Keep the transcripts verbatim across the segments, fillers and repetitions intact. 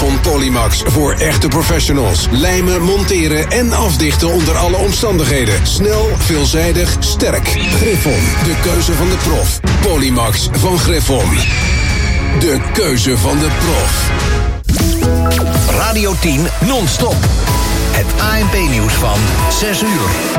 Griffon Polymax voor echte professionals. Lijmen, monteren en afdichten onder alle omstandigheden. Snel, veelzijdig, sterk. Griffon, de keuze van de prof. Polymax van Griffon. De keuze van de prof. Radio tien non-stop. Het A N P-nieuws van zes uur.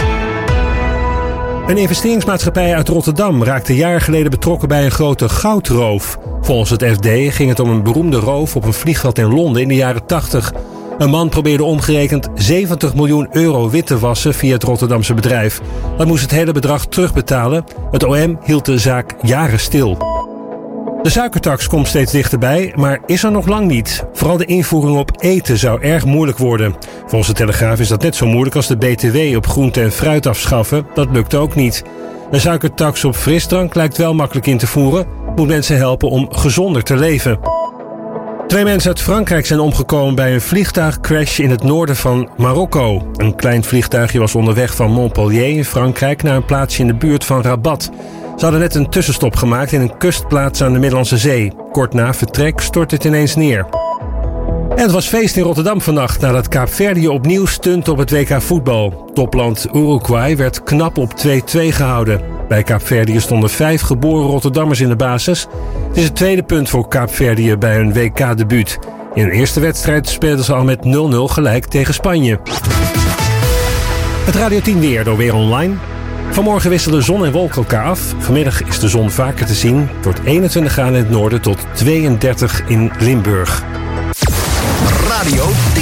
Een investeringsmaatschappij uit Rotterdam raakte jaren geleden betrokken bij een grote goudroof. Volgens het F D ging het om een beroemde roof op een vliegveld in Londen in de jaren tachtig. Een man probeerde omgerekend zeventig miljoen euro wit te wassen via het Rotterdamse bedrijf. Dat moest het hele bedrag terugbetalen. Het O M hield de zaak jaren stil. De suikertax komt steeds dichterbij, maar is er nog lang niet. Vooral de invoering op eten zou erg moeilijk worden. Volgens de Telegraaf is dat net zo moeilijk als de B T W op groente en fruit afschaffen. Dat lukt ook niet. Een suikertax op frisdrank lijkt wel makkelijk in te voeren. Moet mensen helpen om gezonder te leven. Twee mensen uit Frankrijk zijn omgekomen bij een vliegtuigcrash in het noorden van Marokko. Een klein vliegtuigje was onderweg van Montpellier in Frankrijk naar een plaatsje in de buurt van Rabat. Ze hadden net een tussenstop gemaakt in een kustplaats aan de Middellandse Zee. Kort na vertrek stort het ineens neer. En het was feest in Rotterdam vannacht nadat Kaapverdië opnieuw stunt op het W K voetbal. Topland Uruguay werd knap op twee-twee gehouden. Bij Kaapverdië stonden vijf geboren Rotterdammers in de basis. Het is het tweede punt voor Kaapverdië bij hun W K-debuut. In hun eerste wedstrijd speelden ze al met nul nul gelijk tegen Spanje. Het Radio tien weer door Weer Online. Vanmorgen wisselen zon en wolken elkaar af. Vanmiddag is de zon vaker te zien. Het wordt eenentwintig graden in het noorden tot tweeëndertig in Limburg. Radio tien.